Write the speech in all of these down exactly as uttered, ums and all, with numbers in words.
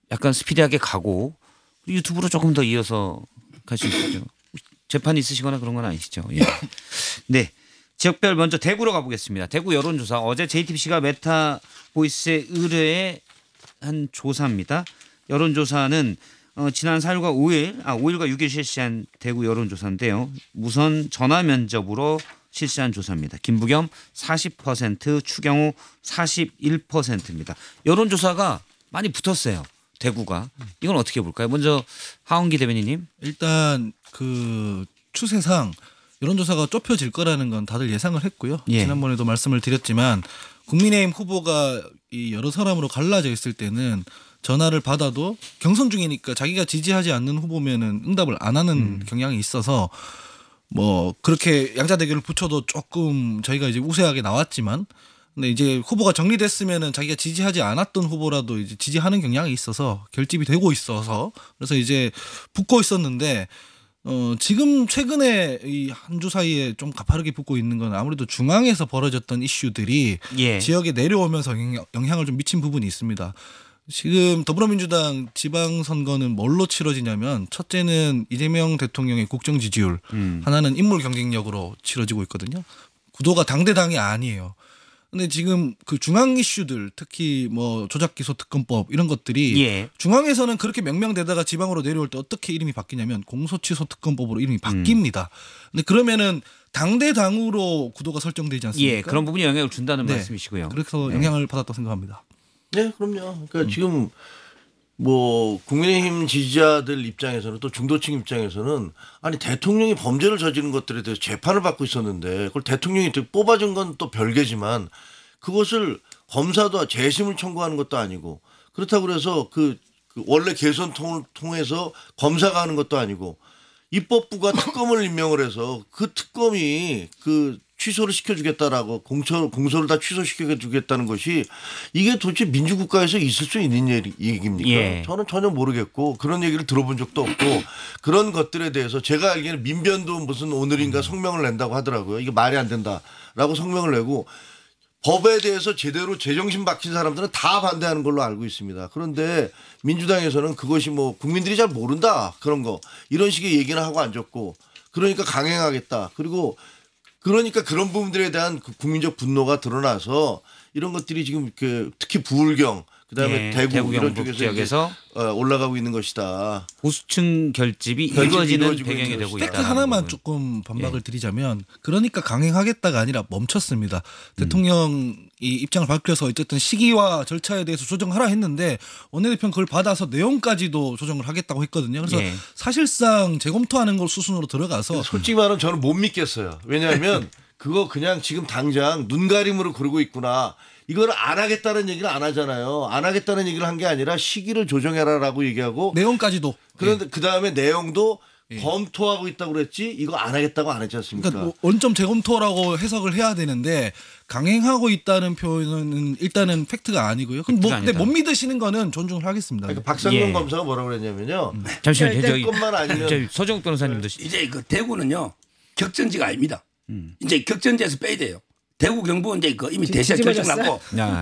약간 스피디하게 가고 유튜브로 조금 더 이어서 갈 수 있죠. 재판이 있으시거나 그런 건 아니시죠? 예. 네. 지역별 먼저 대구로 가보겠습니다. 대구 여론조사 어제 제이티비씨가 메타보이스에 의뢰한 조사입니다. 여론조사는 어, 지난 사일과 오일, 아 오일과 육일 실시한 대구 여론조사인데요. 우선 전화 면접으로 실시한 조사입니다. 김부겸 사십 퍼센트, 추경호 사십일 퍼센트입니다. 여론조사가 많이 붙었어요. 대구가. 이건 어떻게 볼까요? 먼저 하원기 대변인님. 일단 그 추세상 여론조사가 좁혀질 거라는 건 다들 예상을 했고요. 예. 지난번에도 말씀을 드렸지만 국민의힘 후보가 이 여러 사람으로 갈라져 있을 때는 전화를 받아도 경선 중이니까 자기가 지지하지 않는 후보면은 응답을 안 하는 음. 경향이 있어서 뭐 그렇게 양자 대결을 붙여도 조금 저희가 이제 우세하게 나왔지만 근데 이제 후보가 정리됐으면은 자기가 지지하지 않았던 후보라도 이제 지지하는 경향이 있어서 결집이 되고 있어서 그래서 이제 붙고 있었는데 어 지금 최근에 이 한 주 사이에 좀 가파르게 붙고 있는 건 아무래도 중앙에서 벌어졌던 이슈들이 예. 지역에 내려오면서 영향, 영향을 좀 미친 부분이 있습니다. 지금 더불어민주당 지방선거는 뭘로 치러지냐면 첫째는 이재명 대통령의 국정 지지율, 음. 하나는 인물 경쟁력으로 치러지고 있거든요. 구도가 당대당이 아니에요. 근데 지금 그 중앙 이슈들 특히 뭐 조작기소 특검법 이런 것들이 예. 중앙에서는 그렇게 명명되다가 지방으로 내려올 때 어떻게 이름이 바뀌냐면 공소취소 특검법으로 이름이 바뀝니다. 음. 근데 그러면은 당대당으로 구도가 설정되지 않습니까? 예, 그런 부분이 영향을 준다는 네. 말씀이시고요. 그래서 네. 영향을 받았다고 생각합니다. 네, 그럼요. 그러니까 음. 지금 뭐 국민의힘 지지자들 입장에서는 또 중도층 입장에서는 아니 대통령이 범죄를 저지른 것들에 대해서 재판을 받고 있었는데 그걸 대통령이 뽑아준 건 또 별개지만 그것을 검사도 재심을 청구하는 것도 아니고 그렇다고 그래서 그, 그 원래 개선 통을 통해서 검사가 하는 것도 아니고 입법부가 특검을 임명을 해서 그 특검이 그 취소를 시켜주겠다라고 공소, 공소를 다 취소시켜주겠다는 것이 이게 도대체 민주국가에서 있을 수 있는 얘기입니까? 예. 저는 전혀 모르겠고 그런 얘기를 들어본 적도 없고 그런 것들에 대해서 제가 알기에는 민변도 무슨 오늘인가 성명을 낸다고 하더라고요. 이게 말이 안 된다라고 성명을 내고 법에 대해서 제대로 제정신 박힌 사람들은 다 반대하는 걸로 알고 있습니다. 그런데 민주당에서는 그것이 뭐 국민들이 잘 모른다 그런 거 이런 식의 얘기는 하고 앉았고 그러니까 강행하겠다. 그리고 그러니까 그런 부분들에 대한 그 국민적 분노가 드러나서 이런 것들이 지금 그 특히 부울경 그다음에 예, 대구, 대구 이런 경북 쪽에서 지역에서 올라가고 있는 것이다. 보수층 결집이 결집이 이루어지는 이루어지고 배경이 있는 되고 것이다. 있다. 팩트 하나만 조금 반박을 예. 드리자면 그러니까 강행하겠다가 아니라 멈췄습니다. 음. 대통령이 입장을 밝혀서 어쨌든 시기와 절차에 대해서 조정하라 했는데 원내대표는 그걸 받아서 내용까지도 조정을 하겠다고 했거든요. 그래서 예. 사실상 재검토하는 걸 수순으로 들어가서 솔직히 말하면 저는 못 믿겠어요. 왜냐하면 그거 그냥 지금 당장 눈가림으로 그러고 있구나. 이걸 안 하겠다는 얘기를 안 하잖아요. 안 하겠다는 얘기를 한 게 아니라 시기를 조정해라라고 얘기하고 내용까지도. 그런데 예. 그 다음에 내용도 예. 검토하고 있다고 그랬지 이거 안 하겠다고 안 했지 않습니까? 그러니까 원점 재검토라고 해석을 해야 되는데 강행하고 있다는 표현은 일단은 팩트가 아니고요. 그럼 뭐, 근데 못 믿으시는 거는 존중을 하겠습니다. 그러니까 박상용 예. 검사가 뭐라고 그랬냐면요. 음. 잠시만요. 저기 것만 아니면 서정욱 변호사님도 이제 그 대구는요 격전지가 아닙니다. 음. 이제 격전지에서 빼야 돼요. 대구 경북은 이제 그 이미 대세 결정났고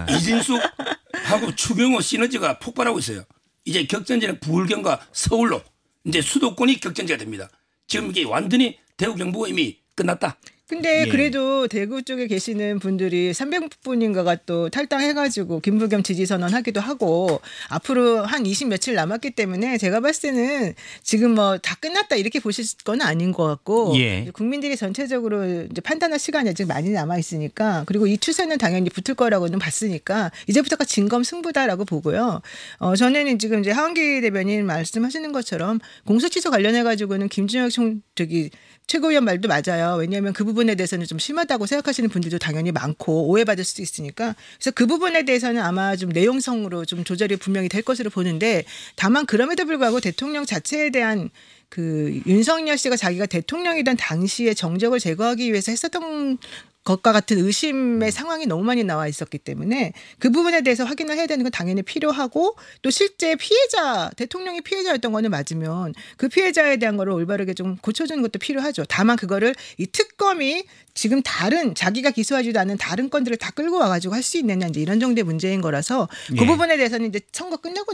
이진숙하고 추경호 시너지가 폭발하고 있어요. 이제 격전지는 부울경과 서울로 이제 수도권이 격전지가 됩니다. 지금 이게 완전히 대구 경북은 이미 끝났다. 근데 예. 그래도 대구 쪽에 계시는 분들이 삼백 분인가가 또 탈당해가지고 김부겸 지지 선언하기도 하고 앞으로 한 이십 며칠 남았기 때문에 제가 봤을 때는 지금 뭐 다 끝났다 이렇게 보실 건 아닌 것 같고 예. 국민들이 전체적으로 이제 판단할 시간이 아직 많이 남아 있으니까 그리고 이 추세는 당연히 붙을 거라고는 봤으니까 이제부터가 진검승부다라고 보고요. 어, 저는 지금 이제 하원기 대변인 말씀하시는 것처럼 공소취소 관련해 가지고는 김준혁 총 저기 최고위원 말도 맞아요. 왜냐하면 그 부분에 대해서는 좀 심하다고 생각하시는 분들도 당연히 많고 오해받을 수도 있으니까. 그래서 그 부분에 대해서는 아마 좀 내용성으로 좀 조절이 분명히 될 것으로 보는데 다만 그럼에도 불구하고 대통령 자체에 대한 그 윤석열 씨가 자기가 대통령이던 당시에 정적을 제거하기 위해서 했었던 것과 같은 의심의 상황이 너무 많이 나와 있었기 때문에 그 부분에 대해서 확인을 해야 되는 건 당연히 필요하고 또 실제 피해자 대통령이 피해자였던 거는 맞으면 그 피해자에 대한 거를 올바르게 좀 고쳐주는 것도 필요하죠. 다만 그거를 이 특검이 지금 다른 자기가 기소하지도 않은 다른 건들을 다 끌고 와가지고 할 수 있느냐 이제 이런 정도의 문제인 거라서 그 예. 부분에 대해서는 이제 선거 끝나고